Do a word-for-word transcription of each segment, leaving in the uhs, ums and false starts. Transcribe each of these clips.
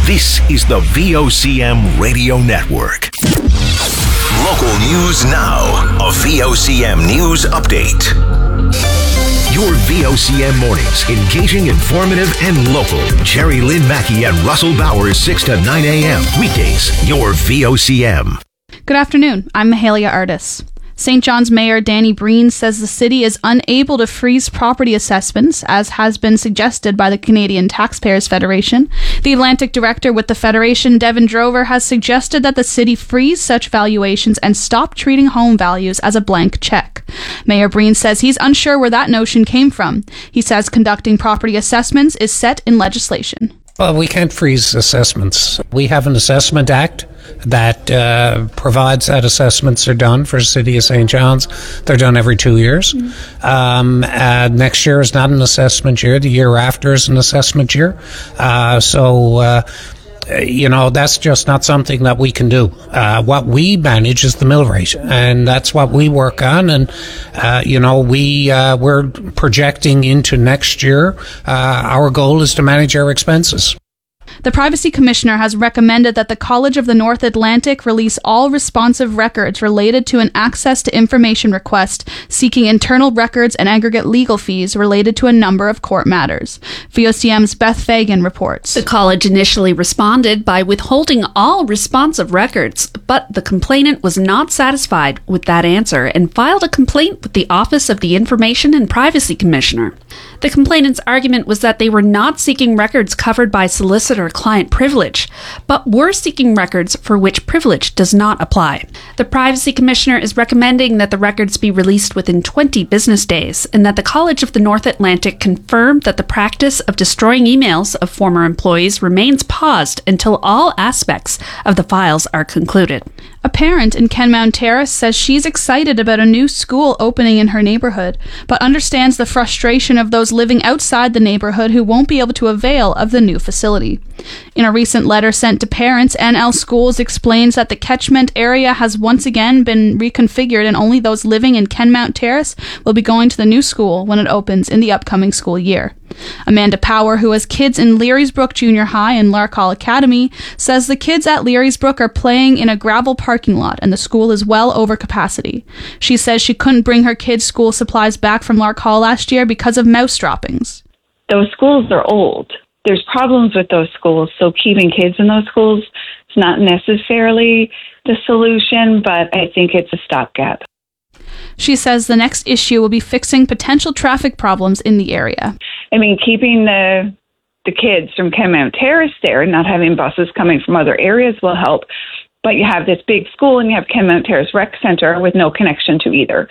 This is the V O C M Radio Network. Local news now. A V O C M News Update. Your V O C M mornings, engaging, informative, and local. Jerry Lynn Mackey and Russell Bowers, six to nine a.m. Weekdays, your V O C M. Good afternoon. I'm Mahalia Artis. Saint John's Mayor Danny Breen says the city is unable to freeze property assessments, as has been suggested by the Canadian Taxpayers Federation. The Atlantic Director with the Federation, Devin Drover, has suggested that the city freeze such valuations and stop treating home values as a blank check. Mayor Breen says he's unsure where that notion came from. He says conducting property assessments is set in legislation. Well, we can't freeze assessments. We have an assessment act that uh, provides that assessments are done for the city of Saint John's. They're done every two years. Mm-hmm. Um, uh, next year is not an assessment year. The year after is an assessment year. Uh, so, uh, you know, that's just not something that we can do. Uh, what we manage is the mill rate, and that's what we work on. And, uh, you know, we, uh, we're projecting into next year. Uh, our goal is to manage our expenses. The Privacy Commissioner has recommended that the College of the North Atlantic release all responsive records related to an access to information request seeking internal records and aggregate legal fees related to a number of court matters. V O C M's Beth Fagan reports. The college initially responded by withholding all responsive records, but the complainant was not satisfied with that answer and filed a complaint with the Office of the Information and Privacy Commissioner. The complainant's argument was that they were not seeking records covered by solicitor-client privilege, but were seeking records for which privilege does not apply. The Privacy Commissioner is recommending that the records be released within twenty business days, and that the College of the North Atlantic confirm that the practice of destroying emails of former employees remains paused until all aspects of the files are concluded. A parent in Kenmount Terrace says she's excited about a new school opening in her neighborhood, but understands the frustration of those living outside the neighborhood who won't be able to avail of the new facility. In a recent letter sent to parents, N L Schools explains that the catchment area has once again been reconfigured, and only those living in Kenmount Terrace will be going to the new school when it opens in the upcoming school year. Amanda Power, who has kids in Learysbrook Junior High and Larkhall Academy, says the kids at Learysbrook are playing in a gravel parking lot and the school is well over capacity. She says she couldn't bring her kids' school supplies back from Larkhall last year because of mouse droppings. Those schools are old. There's problems with those schools, so keeping kids in those schools is not necessarily the solution, but I think it's a stopgap. She says the next issue will be fixing potential traffic problems in the area. I mean, keeping the the kids from Kenmount Terrace there, not having buses coming from other areas will help. But you have this big school and you have Kenmount Terrace Rec Center with no connection to either.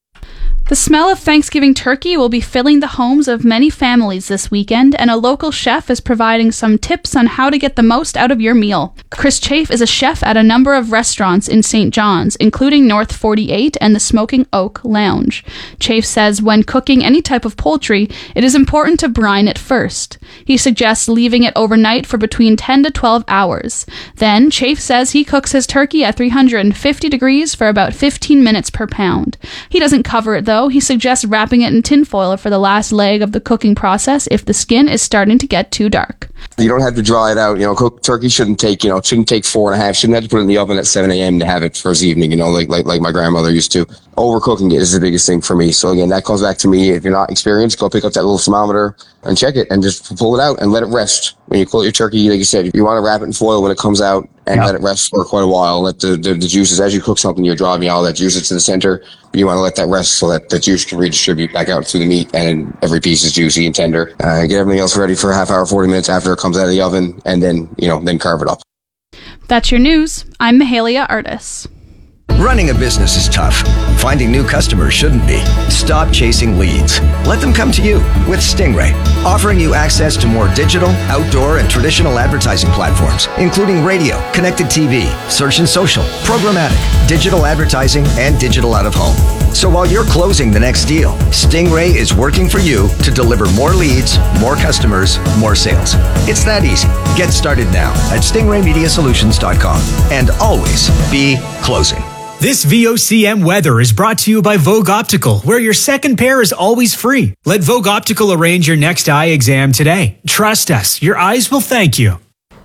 The smell of Thanksgiving turkey will be filling the homes of many families this weekend, and a local chef is providing some tips on how to get the most out of your meal. Chris Chafe is a chef at a number of restaurants in Saint John's, including North forty-eight and the Smoking Oak Lounge. Chafe says when cooking any type of poultry, it is important to brine it first. He suggests leaving it overnight for between ten to twelve hours. Then, Chafe says he cooks his turkey at three hundred fifty degrees for about fifteen minutes per pound. He doesn't cover it, though. He suggests wrapping it in tinfoil for the last leg of the cooking process if the skin is starting to get too dark. You don't have to dry it out. You know, cooked turkey shouldn't take, you know, shouldn't take four and a half. Shouldn't have to put it in the oven at seven a.m. to have it first evening, you know, like, like, like my grandmother used to. Overcooking it is the biggest thing for me. So again, that comes back to me. If you're not experienced, go pick up that little thermometer and check it and just pull it out and let it rest. When you cook your turkey, like you said, you want to wrap it in foil when it comes out and yeah. let it rest for quite a while. Let the, the, the juices, as you cook something, you're driving all that juices to the center. You want to let that rest so that the juice can redistribute back out through the meat and every piece is juicy and tender. Uh, get everything else ready for a half hour, forty minutes after it comes out of the oven, and then, you know, then carve it up. That's your news. I'm Mahalia Artis. Running a business is tough. Finding new customers shouldn't be. Stop chasing leads. Let them come to you with Stingray, offering you access to more digital, outdoor, and traditional advertising platforms, including radio, connected T V, search and social, programmatic, digital advertising, and digital out-of-home. So while you're closing the next deal, Stingray is working for you to deliver more leads, more customers, more sales. It's that easy. Get started now at stingray media solutions dot com and always be closing. This V O C M weather is brought to you by Vogue Optical, where your second pair is always free. Let Vogue Optical arrange your next eye exam today. Trust us, your eyes will thank you.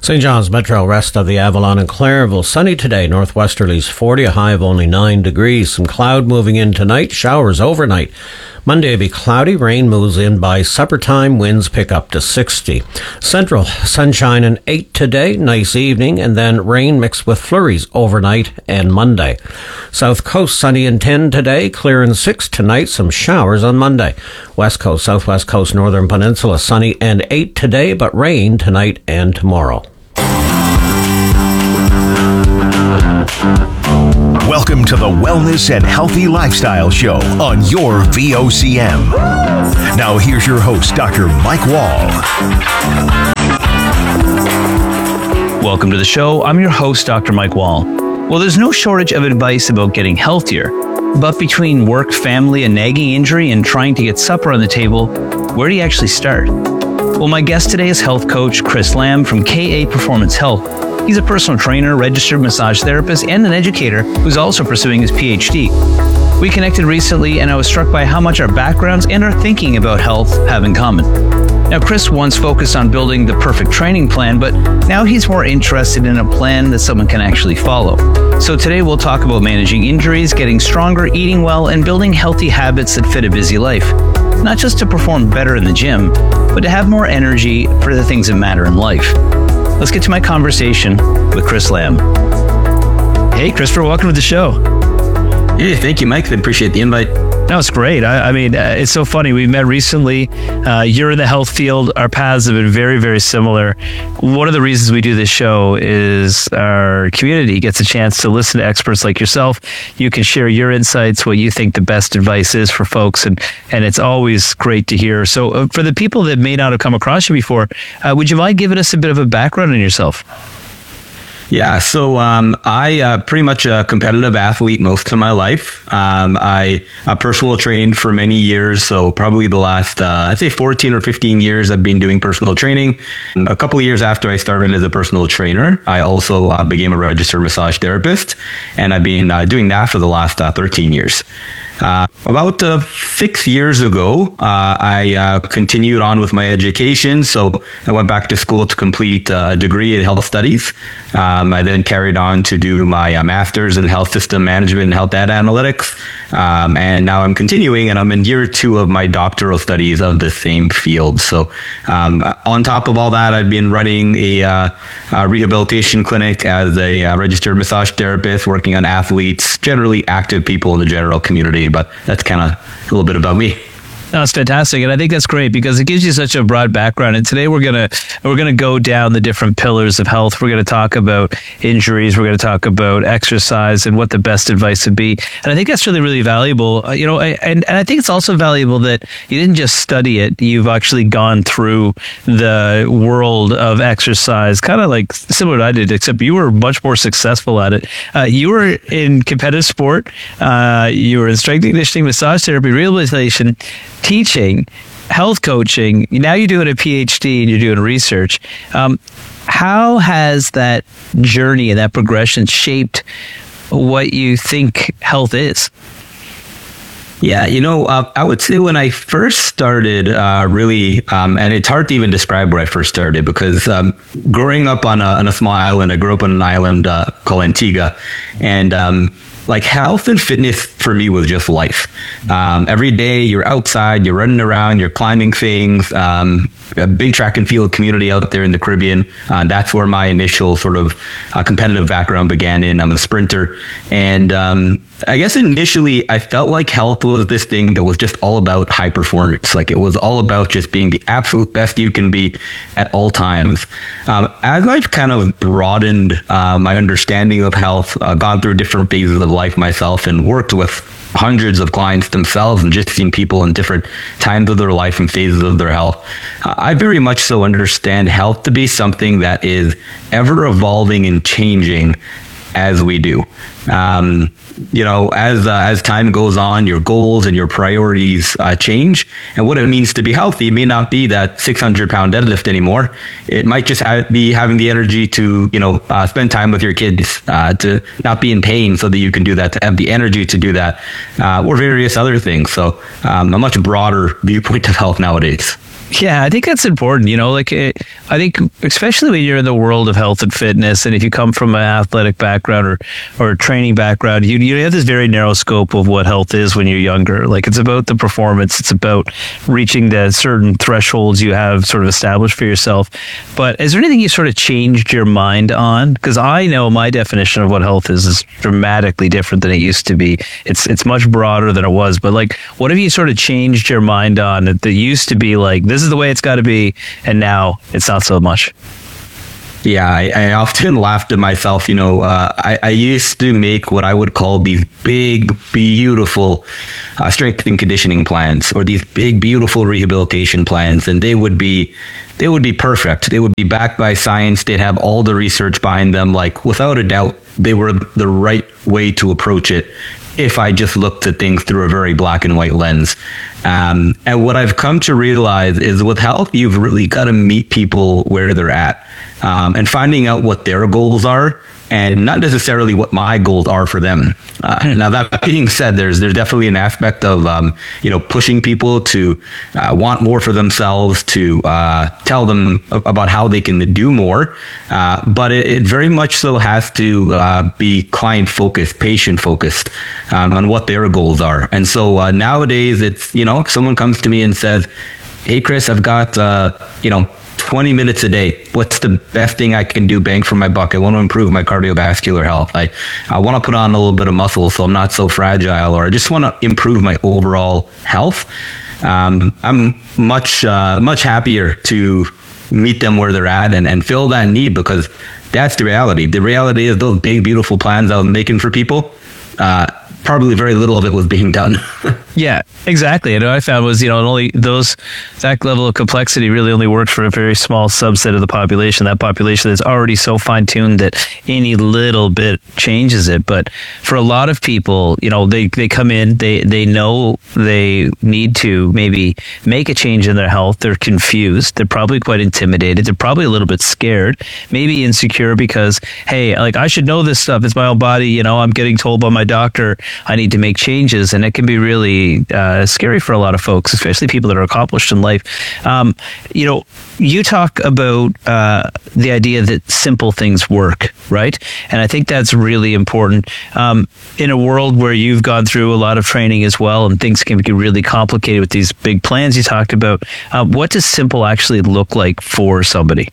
Saint John's Metro, rest of the Avalon and Clareville. Sunny today, northwesterlies forty, a high of only nine degrees. Some cloud moving in tonight, showers overnight. Monday will be cloudy, rain moves in by supper time, winds pick up to sixty. Central, sunshine and eight today, nice evening, and then rain mixed with flurries overnight and Monday. South Coast, sunny and ten today, clear and six tonight, some showers on Monday. West Coast, Southwest Coast, Northern Peninsula, sunny and eight today, but rain tonight and tomorrow. Welcome to the Wellness and Healthy Lifestyle Show on your V O C M. Now here's your host, Doctor Mike Wall. Welcome to the show. I'm your host, Doctor Mike Wall. Well, there's no shortage of advice about getting healthier, but between work, family, a nagging injury, and trying to get supper on the table, where do you actually start? Well, my guest today is health coach Chris Lamb from K A Performance Health. He's a personal trainer, registered massage therapist, and an educator who's also pursuing his P H D. We connected recently, and I was struck by how much our backgrounds and our thinking about health have in common. Now, Chris once focused on building the perfect training plan, but now he's more interested in a plan that someone can actually follow. So today we'll talk about managing injuries, getting stronger, eating well, and building healthy habits that fit a busy life. Not just to perform better in the gym, but to have more energy for the things that matter in life. Let's get to my conversation with Chris Lamb. Hey, Christopher, welcome to the show. Yeah, thank you, Mike. I appreciate the invite. No, it's great. I, I mean, uh, it's so funny. We met recently. Uh, you're in the health field. Our paths have been very, very similar. One of the reasons we do this show is our community gets a chance to listen to experts like yourself. You can share your insights, what you think the best advice is for folks, and, and it's always great to hear. So uh, for the people that may not have come across you before, uh, would you mind giving us a bit of a background on yourself? Yeah, so um, I uh, pretty much a competitive athlete most of my life. Um, I uh, personal trained for many years, so probably the last, uh, I'd say fourteen or fifteen years I've been doing personal training. A couple of years after I started as a personal trainer, I also uh, became a registered massage therapist, and I've been uh, doing that for the last uh, thirteen years. Uh, about uh, six years ago, uh, I uh, continued on with my education. So I went back to school to complete uh, a degree in health studies. Um, I then carried on to do my uh, master's in health system management and health data analytics. Um, and now I'm continuing, and I'm in year two of my doctoral studies of the same field. So um, on top of all that, I've been running a, uh, a rehabilitation clinic as a uh, registered massage therapist, working on athletes, generally active people in the general community. But that's kind of a little bit about me. That's fantastic, and I think that's great because it gives you such a broad background. And today we're gonna we're gonna go down the different pillars of health. We're gonna talk about injuries. We're gonna talk about exercise and what the best advice would be. And I think that's really really valuable. Uh, you know, I, and and I think it's also valuable that you didn't just study it. You've actually gone through the world of exercise, kind of like similar to I did, except you were much more successful at it. Uh, you were in competitive sport. Uh, you were in strength and conditioning, massage therapy, rehabilitation, teaching, health coaching. Now you're doing a P H D and you're doing research. Um, how has that journey and that progression shaped what you think health is? Yeah, you know, uh, I would say when I first started, uh, really, um, and it's hard to even describe where I first started because um, growing up on a, on a small island, I grew up on an island uh, called Antigua, and um, like health and fitness for me was just life. Um, every day you're outside, you're running around, you're climbing things. Um, a big track and field community out there in the Caribbean. Uh, that's where my initial sort of uh, competitive background began in. I'm a sprinter. And um, I guess initially I felt like health was this thing that was just all about high performance. Like it was all about just being the absolute best you can be at all times. Um, as I've kind of broadened uh, my understanding of health, uh, gone through different phases of life myself and worked with hundreds of clients themselves and just seen people in different times of their life and phases of their health. Uh, I very much so understand health to be something that is ever evolving and changing as we do. Um, you know, as uh, as time goes on, your goals and your priorities uh, change, and what it means to be healthy may not be that six hundred pound deadlift anymore. It might just ha- be having the energy to, you know, uh, spend time with your kids, uh, to not be in pain so that you can do that, to have the energy to do that, uh, or various other things. So um, a much broader viewpoint of health nowadays. Yeah, I think that's important. You know, like it, I think especially when you're in the world of health and fitness, and if you come from an athletic background or or a training background, you you have this very narrow scope of what health is when you're younger. Like it's about the performance, it's about reaching the certain thresholds you have sort of established for yourself. But is there anything you sort of changed your mind on? Because I know my definition of what health is is dramatically different than it used to be. It's it's much broader than it was. But like, what have you sort of changed your mind on that, that used to be like, this is the way it's got to be, and now it's not so much? Yeah, I, I often laughed at myself. You know, uh, I, I used to make what I would call these big, beautiful uh, strength and conditioning plans, or these big, beautiful rehabilitation plans, and they would be, they would be perfect. They would be backed by science. They'd have all the research behind them. Like without a doubt, they were the right way to approach it. If I just looked at things through a very black and white lens. Um, and what I've come to realize is with health, you've really got to meet people where they're at, um, and finding out what their goals are, and not necessarily what my goals are for them. Uh, now, that being said, there's there's definitely an aspect of um, you know, pushing people to uh, want more for themselves, to uh, tell them about how they can do more. Uh, but it, it very much so has to uh, be client focused, patient focused um, on what their goals are. And so uh, nowadays, it's, you know, if someone comes to me and says, "Hey, Chris, I've got uh, you know. twenty minutes a day. What's the best thing I can do, bang for my buck? I want to improve my cardiovascular health. I, I want to put on a little bit of muscle so I'm not so fragile, or I just want to improve my overall health." Um, I'm much, uh, much happier to meet them where they're at and, and fill that need, because that's the reality. The reality is those big, beautiful plans I was making for people, uh, probably very little of it was being done. Yeah, exactly. And what I found was, you know, only those, that level of complexity really only worked for a very small subset of the population. That population is already so fine-tuned that any little bit changes it. But for a lot of people, you know, they, they come in, they, they know they need to maybe make a change in their health. They're confused. They're probably quite intimidated. They're probably a little bit scared, maybe insecure because, hey, like, I should know this stuff. It's my own body. You know, I'm getting told by my doctor I need to make changes. And it can be really Uh, scary for a lot of folks, especially people that are accomplished in life. Um, you know, you talk about uh, the idea that simple things work, right? And I think that's really important. Um, in a world where you've gone through a lot of training as well, and things can get really complicated with these big plans you talked about, uh, what does simple actually look like for somebody?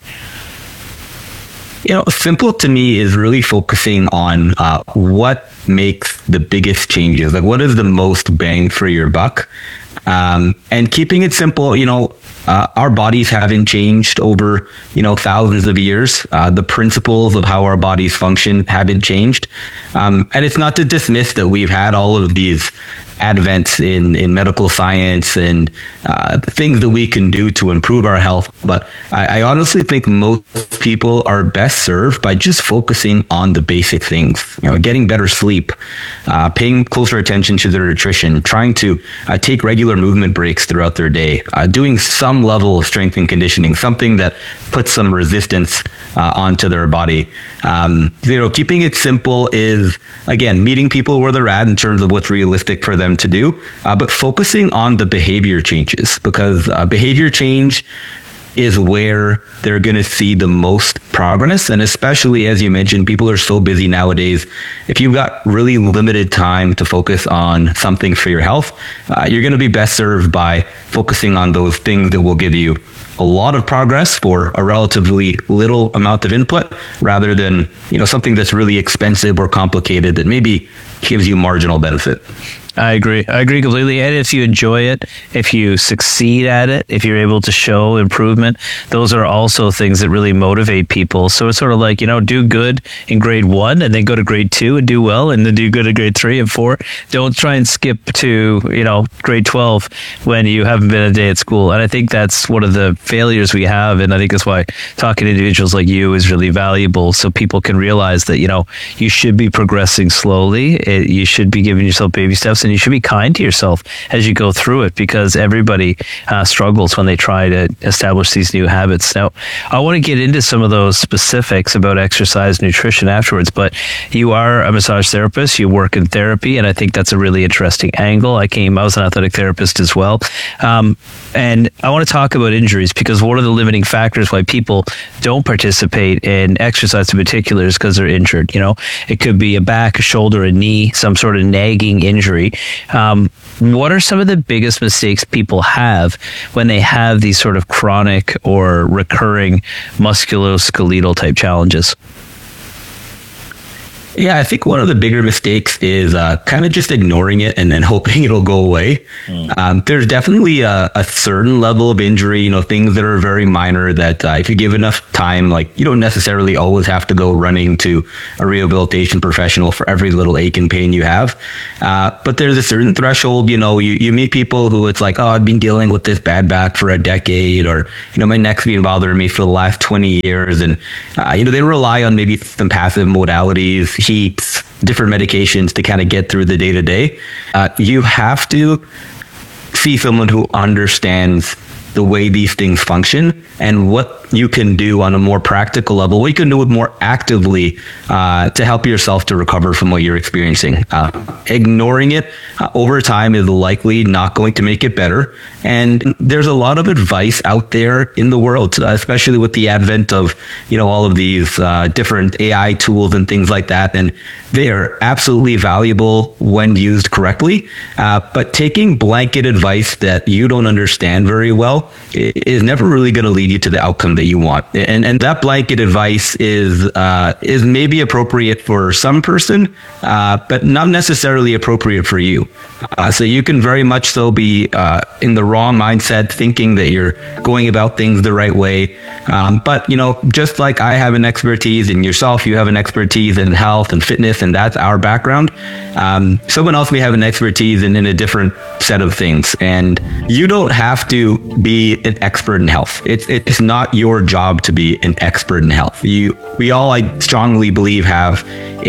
You know, simple to me is really focusing on uh, what makes the biggest changes. Like, what is the most bang for your buck? Um, and keeping it simple, you know, uh, our bodies haven't changed over, you know, thousands of years. Uh, the principles of how our bodies function haven't changed. Um, and it's not to dismiss that we've had all of these advents in, in medical science and uh, the things that we can do to improve our health. But I, I honestly think most people are best served by just focusing on the basic things, you know, getting better sleep, uh, paying closer attention to their nutrition, trying to uh, take regular movement breaks throughout their day, uh, doing some level of strength and conditioning, something that puts some resistance uh, onto their body. Um, you know, keeping it simple is, again, meeting people where they're at in terms of what's realistic for them to do, uh, but focusing on the behavior changes, because uh, behavior change is where they're going to see the most progress. And especially, as you mentioned, people are so busy nowadays. If you've got really limited time to focus on something for your health, uh, you're going to be best served by focusing on those things that will give you a lot of progress for a relatively little amount of input, rather than, you know, something that's really expensive or complicated that maybe gives you marginal benefit. I agree. I agree completely. And if you enjoy it, if you succeed at it, if you're able to show improvement, those are also things that really motivate people. So it's sort of like, you know, do good in grade one and then go to grade two and do well, and then do good at grade three and four. Don't try and skip to, you know, grade twelve when you haven't been a day at school. And I think that's one of the failures we have. And I think that's why talking to individuals like you is really valuable, so people can realize that, you know, you should be progressing slowly. It, you should be giving yourself baby steps, and and you should be kind to yourself as you go through it, because everybody uh, struggles when they try to establish these new habits. Now, I want to get into some of those specifics about exercise, nutrition afterwards, but you are a massage therapist, you work in therapy, and I think that's a really interesting angle. I came, I was an athletic therapist as well. Um, and I want to talk about injuries, because one of the limiting factors why people don't participate in exercise in particular is because they're injured. You know, it could be a back, a shoulder, a knee, some sort of nagging injury. Um, what are some of the biggest mistakes people have when they have these sort of chronic or recurring musculoskeletal type challenges? Yeah, I think one of the bigger mistakes is uh, kind of just ignoring it and then hoping it'll go away. Mm. Um, there's definitely a, a certain level of injury, you know, things that are very minor that uh, if you give enough time, like you don't necessarily always have to go running to a rehabilitation professional for every little ache and pain you have. Uh, but there's a certain threshold, you know, you, you meet people who it's like, oh, I've been dealing with this bad back for a decade, or, you know, my neck's been bothering me for the last twenty years. And, uh, you know, they rely on maybe some passive modalities, heaps, different medications to kind of get through the day to day. You have to see someone who understands the way these things function and what you can do on a more practical level, what you can do more actively uh, to help yourself to recover from what you're experiencing. Uh, ignoring it uh, over time is likely not going to make it better. And there's a lot of advice out there in the world, especially with the advent of, you know, all of these uh, different A I tools and things like that. And they are absolutely valuable when used correctly. Uh, but taking blanket advice that you don't understand very well is never really going to lead you to the outcome that you want. And and that blanket advice is uh, is maybe appropriate for some person, uh, but not necessarily appropriate for you. Uh, so you can very much so be uh, in the wrong mindset, thinking that you're going about things the right way. Um, but, you know, just like I have an expertise in yourself, you have an expertise in health and fitness, and that's our background. Um, someone else may have an expertise in, in a different set of things. And you don't have to be an expert in health. It's it's not your job to be an expert in health. You, we all, I strongly believe, have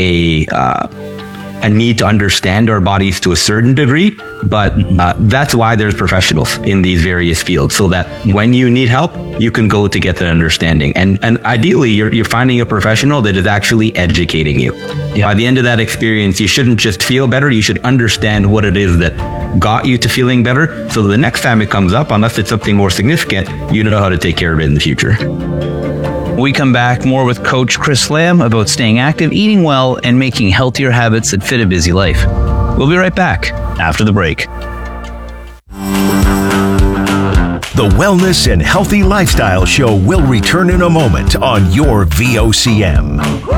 a uh, a need to understand our bodies to a certain degree, but uh, that's why there's professionals in these various fields, so that when you need help, you can go to get that understanding. And and ideally, you're you're finding a professional that is actually educating you. Yeah. By the end of that experience, you shouldn't just feel better, you should understand what it is that got you to feeling better, so the next time it comes up, unless it's something more significant, you know how to take care of it in the future. We come back more with Coach Chris Lamb about staying active, eating well, and making healthier habits that fit a busy life. We'll be right back after the break. The Wellness and Healthy Lifestyle Show will return in a moment on your V O C M.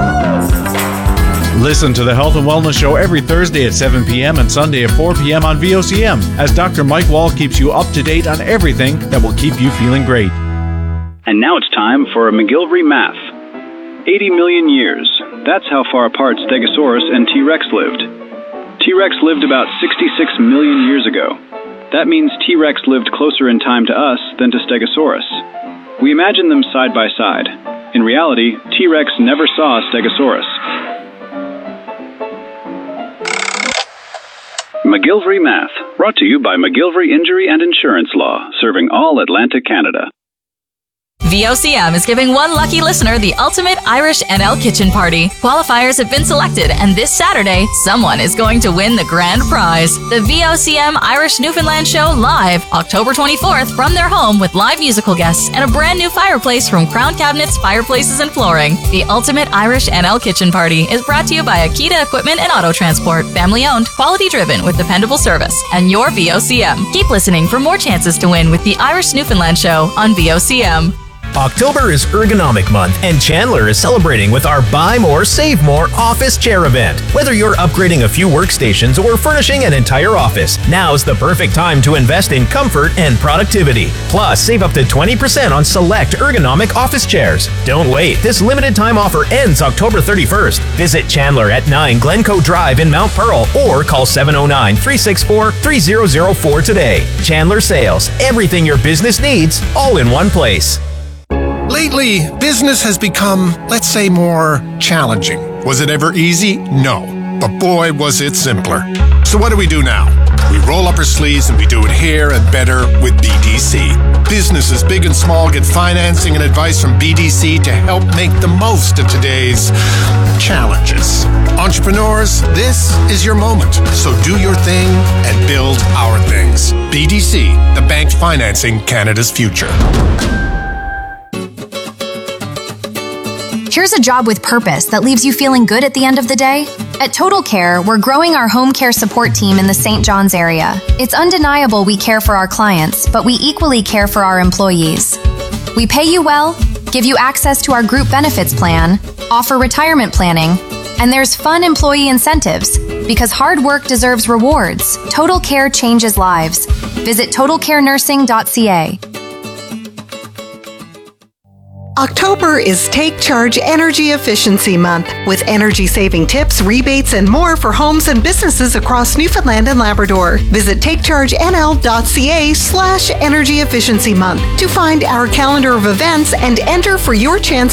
Listen to the Health and Wellness Show every Thursday at seven p.m. and Sunday at four p.m. on V O C M, as Doctor Mike Wall keeps you up to date on everything that will keep you feeling great. And now it's time for McGillivray Math. eighty million years. That's how far apart Stegosaurus and T-Rex lived. T-Rex lived about sixty-six million years ago. That means T-Rex lived closer in time to us than to Stegosaurus. We imagine them side by side. In reality, T-Rex never saw Stegosaurus. McGillivray Math, brought to you by McGillivray Injury and Insurance Law, serving all Atlantic Canada. V O C M is giving one lucky listener the ultimate Irish N L kitchen party. Qualifiers have been selected, and this Saturday, someone is going to win the grand prize. The V O C M Irish Newfoundland Show live October twenty-fourth from their home with live musical guests and a brand new fireplace from Crown Cabinets, Fireplaces and Flooring. The ultimate Irish N L kitchen party is brought to you by Akita Equipment and Auto Transport. Family owned, quality driven with dependable service. And your V O C M. Keep listening for more chances to win with the Irish Newfoundland Show on V O C M. October is Ergonomic Month, and Chandler is celebrating with our Buy More, Save More office chair event. Whether you're upgrading a few workstations or furnishing an entire office, now's the perfect time to invest in comfort and productivity. Plus, save up to twenty percent on select ergonomic office chairs. Don't wait. This limited time offer ends October thirty-first. Visit Chandler at nine Glencoe Drive in Mount Pearl or call seven oh nine, three six four, three zero zero four today. Chandler Sales. Everything your business needs, all in one place. Lately, business has become, let's say, more challenging. Was it ever easy? No. but boy, was it simpler. So what do we do now? We roll up our sleeves and we do it here and better with B D C. Businesses big and small get financing and advice from B D C to help make the most of today's challenges. Entrepreneurs, this is your moment. So do your thing and build our things. B D C, the bank financing Canada's future. Here's a job with purpose that leaves you feeling good at the end of the day. At Total Care, we're growing our home care support team in the Saint John's area. It's undeniable we care for our clients, but we equally care for our employees. We pay you well, give you access to our group benefits plan, offer retirement planning, and there's fun employee incentives. Because hard work deserves rewards, Total Care changes lives. Visit total care nursing dot c a. October is Take Charge Energy Efficiency Month, with energy-saving tips, rebates, and more for homes and businesses across Newfoundland and Labrador. Visit take charge n l dot c a slash energy efficiency month to find our calendar of events and enter for your chance